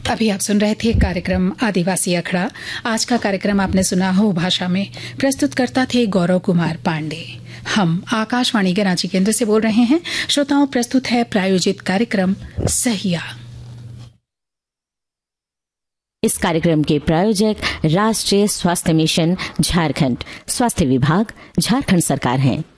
अभी आप सुन रहे थे कार्यक्रम आदिवासी अखड़ा। आज का कार्यक्रम आपने सुना हो भाषा में। प्रस्तुतकर्ता थे गौरव कुमार पांडे। हम आकाशवाणी के रांची केंद्र से बोल रहे हैं। श्रोताओं, प्रस्तुत है प्रायोजित कार्यक्रम सहिया। इस कार्यक्रम के प्रायोजक राष्ट्रीय स्वास्थ्य मिशन झारखंड, स्वास्थ्य विभाग झारखंड सरकार हैं।